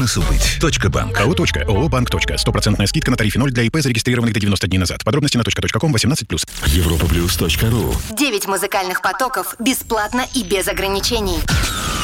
Бизнесу быть. .банк. АО «Точка». ООО «Банк. Точка». 100% скидка на тарифе 0 для ИП, зарегистрированных до 90 дней назад. Подробности на .ком 18+. Европаплюс.ру. 9 музыкальных потоков бесплатно и без ограничений.